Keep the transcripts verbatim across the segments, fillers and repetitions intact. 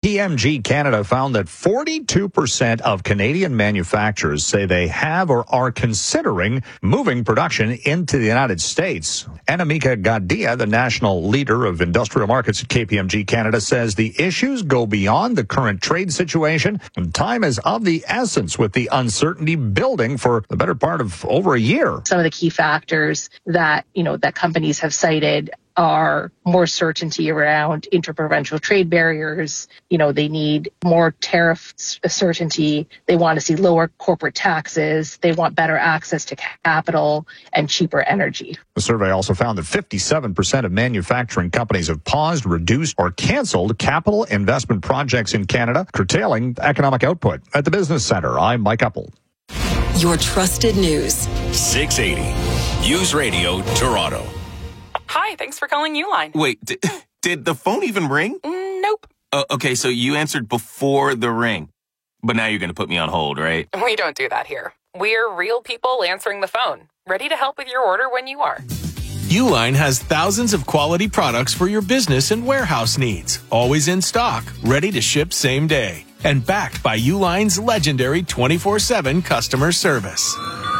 P M G Canada found that forty-two percent of Canadian manufacturers say they have or are considering moving production into the United States. Anamika Gadia, the national leader of industrial markets at K P M G Canada, says the issues go beyond the current trade situation, and time is of the essence with the uncertainty building for the better part of over a year. Some of the key factors that, you know, that companies have cited are more certainty around interprovincial trade barriers. You know, they need more tariff certainty. They want to see lower corporate taxes. They want better access to capital and cheaper energy. The survey also found that fifty-seven percent of manufacturing companies have paused, reduced, or canceled capital investment projects in Canada, curtailing economic output. At the Business Center, I'm Mike Uppel. Your trusted news. six eighty News Radio, Toronto. Hi, thanks for calling Uline. Wait, did, did the phone even ring? Mm, nope. Uh, okay, so you answered before the ring. But now you're going to put me on hold, right? We don't do that here. We're real people answering the phone, ready to help with your order when you are. Uline has thousands of quality products for your business and warehouse needs. Always in stock, ready to ship same day. And backed by Uline's legendary twenty-four seven customer service.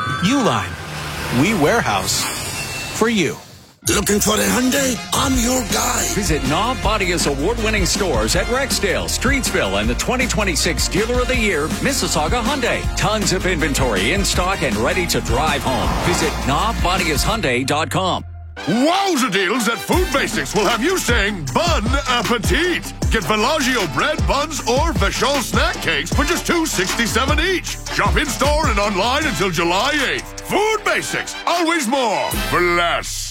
Uline. We warehouse for you. Looking for a Hyundai? I'm your guy. Visit Knob Bodia's award-winning stores at Rexdale, Streetsville, and the twenty twenty-six Dealer of the Year, Mississauga Hyundai. Tons of inventory in stock and ready to drive home. Visit knob bodias hyundai dot com. Wowza deals at Food Basics will have you saying bon appetit. Get Bellagio bread, buns, or Vachon snack cakes for just two dollars and sixty-seven cents each. Shop in-store and online until July eighth. Food Basics, always more for less.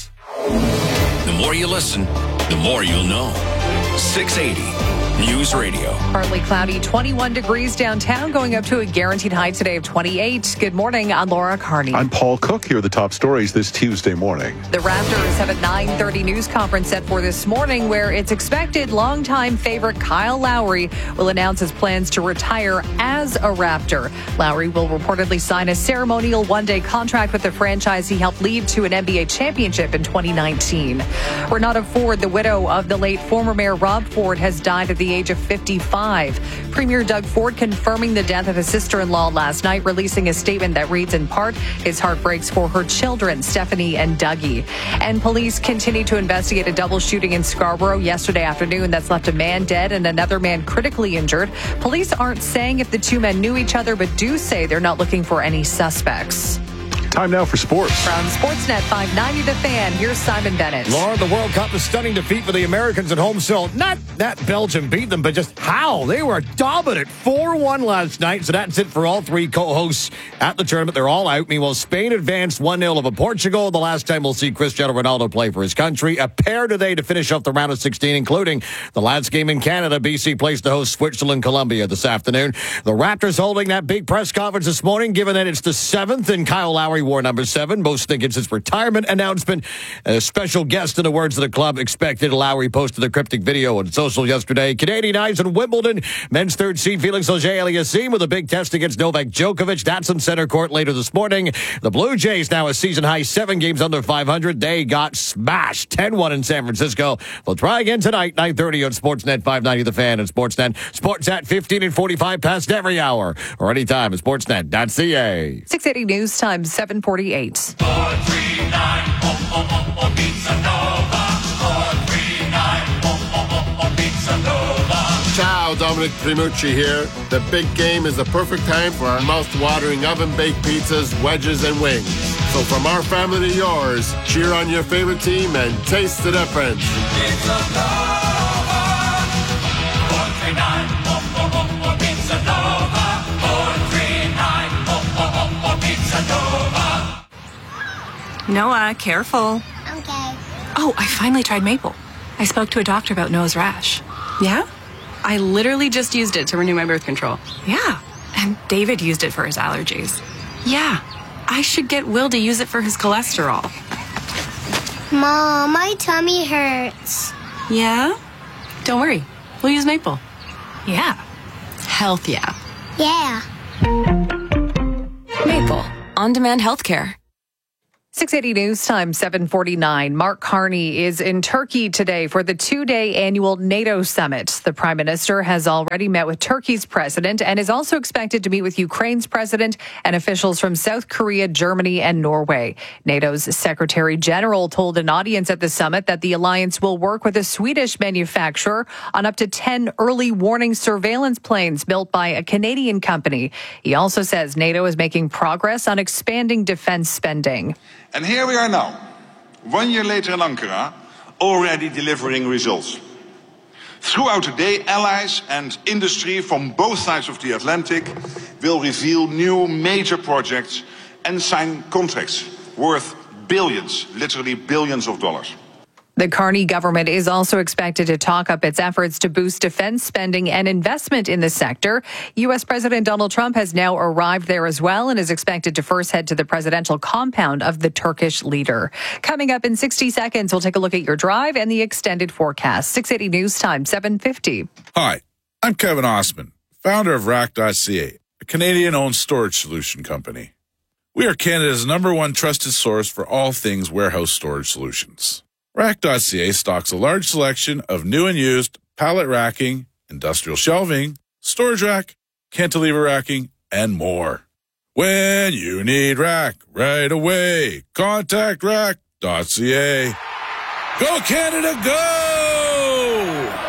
The more you listen, the more you'll know. six eighty News Radio. Partly cloudy, twenty-one degrees downtown, going up to a guaranteed high today of twenty-eight. Good morning, I'm Laura Carney. I'm Paul Cook. Here are the top stories this Tuesday morning. The Raptors have a nine thirty news conference set for this morning where it's expected longtime favorite Kyle Lowry will announce his plans to retire as a Raptor. Lowry will reportedly sign a ceremonial one-day contract with the franchise he helped lead to an N B A championship in twenty nineteen. Renata Ford, the widow of the late former Mayor Rob Ford, has died at the age of fifty-five. Premier Doug Ford confirming the death of his sister-in-law last night, releasing a statement that reads in part, his heart breaks for her children, Stephanie and Dougie. And police continue to investigate a double shooting in Scarborough yesterday afternoon that's left a man dead and another man critically injured. Police aren't saying if the two men knew each other, but do say they're not looking for any suspects. Time now for sports. From Sportsnet five ninety The Fan, here's Simon Bennett. Laura, the World Cup, a stunning defeat for the Americans at home. So not that Belgium beat them, but just how. They were dominant. four one last night. So that's it for all three co-hosts at the tournament. They're all out. Meanwhile, Spain advanced one nil over Portugal. The last time we'll see Cristiano Ronaldo play for his country. A pair today to finish off the round of sixteen, including the last game in Canada. B C plays to host Switzerland, Colombia this afternoon. The Raptors holding that big press conference this morning, given that it's the seventh and Kyle Lowry wore number seven. Most think it's his retirement announcement. A special guest, in the words of the club, expected. Lowry posted a cryptic video on social yesterday. Canadian Eyes in Wimbledon. Men's third seed Felix Auger-Aliassime with a big test against Novak Djokovic. That's in center court later this morning. The Blue Jays now a season high seven games under five hundred. They got smashed ten one in San Francisco. They'll try again tonight, nine thirty on Sportsnet five ninety The Fan and Sportsnet. Sportsnet fifteen and forty-five past every hour or anytime at sportsnet dot c a. six eighty News Time, seven forty-eight. four three nine, oh, oh, oh, oh, Pizza Nova. four three nine, oh, oh, oh, oh, Pizza Nova. Ciao, Dominic Primucci here. The big game is the perfect time for our mouth-watering oven-baked pizzas, wedges, and wings. So from our family to yours, cheer on your favorite team and taste the difference. Pizza Nova. four three nine, oh, oh, oh, oh, Pizza Nova. four three nine, oh, oh, oh, oh, Pizza Nova. Noah, careful. Okay. Oh, I finally tried maple. I spoke to a doctor about Noah's rash. Yeah? I literally just used it to renew my birth control. Yeah. And David used it for his allergies. Yeah. I should get Will to use it for his cholesterol. Mom, my tummy hurts. Yeah? Don't worry. We'll use maple. Yeah. Health, yeah. Yeah. Maple. On-demand healthcare. six eighty News Time, seven forty-nine. Mark Carney is in Turkey today for the two-day annual NATO summit. The prime minister has already met with Turkey's president and is also expected to meet with Ukraine's president and officials from South Korea, Germany, and Norway. NATO's secretary general told an audience at the summit that the alliance will work with a Swedish manufacturer on up to ten early warning surveillance planes built by a Canadian company. He also says NATO is making progress on expanding defense spending. And here we are now, one year later in Ankara, already delivering results. Throughout the day, allies and industry from both sides of the Atlantic will reveal new major projects and sign contracts worth billions, literally billions of dollars. The Carney government is also expected to talk up its efforts to boost defense spending and investment in the sector. U S. President Donald Trump has now arrived there as well and is expected to first head to the presidential compound of the Turkish leader. Coming up in sixty seconds, we'll take a look at your drive and the extended forecast. six eighty News Time, seven fifty. Hi, I'm Kevin Osman, founder of Rack dot C A, a Canadian-owned storage solution company. We are Canada's number one trusted source for all things warehouse storage solutions. Rack dot C A stocks a large selection of new and used pallet racking, industrial shelving, storage rack, cantilever racking, and more. When you need rack right away, contact Rack dot C A. Go Canada, go!